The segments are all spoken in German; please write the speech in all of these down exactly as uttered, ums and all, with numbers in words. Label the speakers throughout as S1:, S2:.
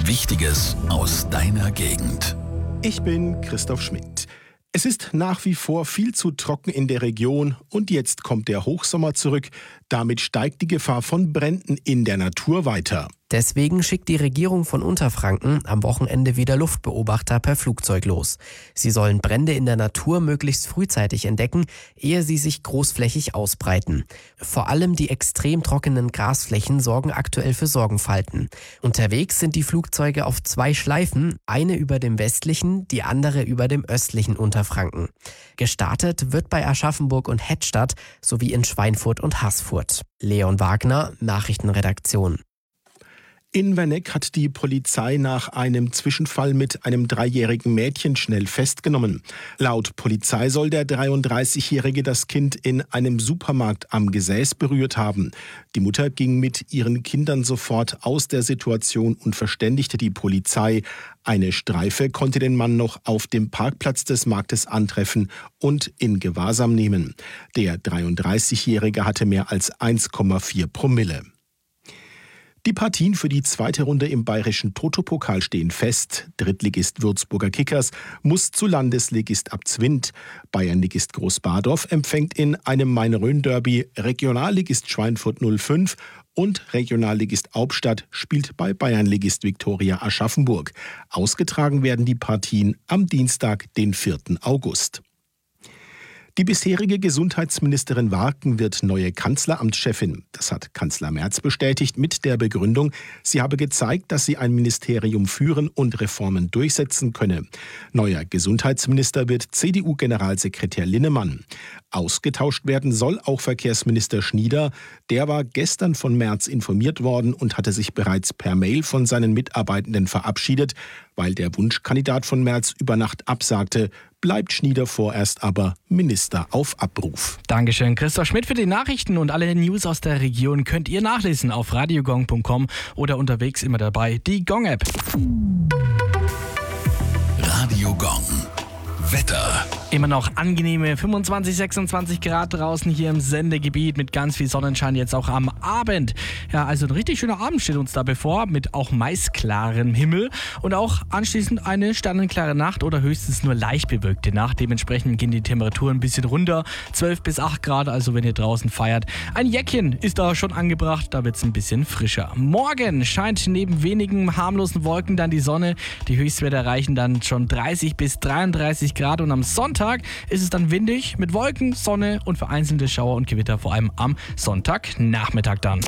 S1: Wichtiges aus deiner Gegend.
S2: Ich bin Christoph Schmidt. Es ist nach wie vor viel zu trocken in der Region und jetzt kommt der Hochsommer zurück. Damit steigt die Gefahr von Bränden in der Natur weiter.
S3: Deswegen schickt die Regierung von Unterfranken am Wochenende wieder Luftbeobachter per Flugzeug los. Sie sollen Brände in der Natur möglichst frühzeitig entdecken, ehe sie sich großflächig ausbreiten. Vor allem die extrem trockenen Grasflächen sorgen aktuell für Sorgenfalten. Unterwegs sind die Flugzeuge auf zwei Schleifen, eine über dem westlichen, die andere über dem östlichen Unterfranken. Gestartet wird bei Aschaffenburg und Hettstadt sowie in Schweinfurt und Haßfurt. Leon Wagner, Nachrichtenredaktion.
S2: In Werneck hat die Polizei nach einem Zwischenfall mit einem dreijährigen Mädchen schnell festgenommen. Laut Polizei soll der dreiunddreißigjährige das Kind in einem Supermarkt am Gesäß berührt haben. Die Mutter ging mit ihren Kindern sofort aus der Situation und verständigte die Polizei. Eine Streife konnte den Mann noch auf dem Parkplatz des Marktes antreffen und in Gewahrsam nehmen. Der dreiunddreißigjährige hatte mehr als eins Komma vier Promille. Die Partien für die zweite Runde im bayerischen Toto-Pokal stehen fest. Drittligist Würzburger Kickers muss zu Landesligist Abzwind. Bayernligist Großbadorf empfängt in einem Main-Rhön-Derby Regionalligist Schweinfurt null fünf und Regionalligist Aubstadt spielt bei Bayernligist Viktoria Aschaffenburg. Ausgetragen werden die Partien am Dienstag, den vierten August. Die bisherige Gesundheitsministerin Warken wird neue Kanzleramtschefin. Das hat Kanzler Merz bestätigt mit der Begründung, sie habe gezeigt, dass sie ein Ministerium führen und Reformen durchsetzen könne. Neuer Gesundheitsminister wird C D U-Generalsekretär Linnemann. Ausgetauscht werden soll auch Verkehrsminister Schnieder. Der war gestern von Merz informiert worden und hatte sich bereits per Mail von seinen Mitarbeitenden verabschiedet. Weil der Wunschkandidat von Merz über Nacht absagte, bleibt Schnieder vorerst aber Minister auf Abruf.
S4: Dankeschön, Christoph Schmidt für die Nachrichten und alle News aus der Region könnt ihr nachlesen auf radiogong punkt com oder unterwegs immer dabei die Gong-App.
S1: Radio Gong. Wetter.
S4: Immer noch angenehme fünfundzwanzig, sechsundzwanzig Grad draußen hier im Sendegebiet mit ganz viel Sonnenschein jetzt auch am Abend. Ja, also ein richtig schöner Abend steht uns da bevor mit auch meist klarem Himmel und auch anschließend eine sternenklare Nacht oder höchstens nur leicht bewölkte Nacht. Dementsprechend gehen die Temperaturen ein bisschen runter, zwölf bis acht Grad, also wenn ihr draußen feiert. Ein Jäckchen ist da schon angebracht, da wird es ein bisschen frischer. Morgen scheint neben wenigen harmlosen Wolken dann die Sonne. Die Höchstwerte erreichen dann schon dreißig bis dreiunddreißig Grad und am Sonntag ist es dann windig mit Wolken, Sonne und vereinzelte Schauer und Gewitter, vor allem am Sonntagnachmittag dann.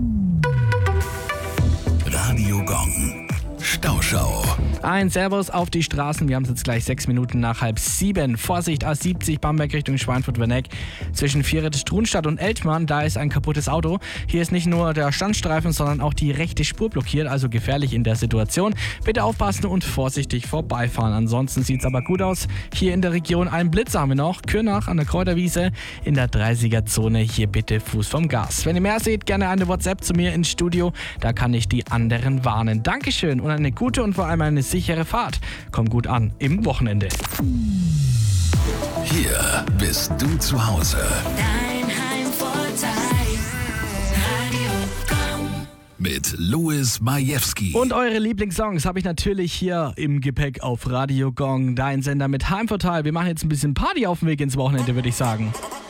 S1: Radio Gong. Stauschau.
S4: Ein Servus auf die Straßen. Wir haben es jetzt gleich sechs Minuten nach halb sieben. Vorsicht, A siebzig Bamberg Richtung Schweinfurt-Werneck. Zwischen Viereth-Strunstadt und Eltmann, da ist ein kaputtes Auto. Hier ist nicht nur der Standstreifen, sondern auch die rechte Spur blockiert, also gefährlich in der Situation. Bitte aufpassen und vorsichtig vorbeifahren. Ansonsten sieht es aber gut aus. Hier in der Region einen Blitzer haben wir noch. Kürnach an der Kräuterwiese in der dreißiger-Zone. Hier bitte Fuß vom Gas. Wenn ihr mehr seht, gerne eine WhatsApp zu mir ins Studio. Da kann ich die anderen warnen. Dankeschön und eine gute und vor allem eine sichere Fahrt. Kommt gut an im Wochenende.
S1: Hier bist du zu Hause.
S5: Dein Heimvorteil. Radio Gong.
S1: Mit Louis Majewski.
S4: Und eure Lieblingssongs habe ich natürlich hier im Gepäck auf Radio Gong. Dein Sender mit Heimvorteil. Wir machen jetzt ein bisschen Party auf dem Weg ins Wochenende, würde ich sagen.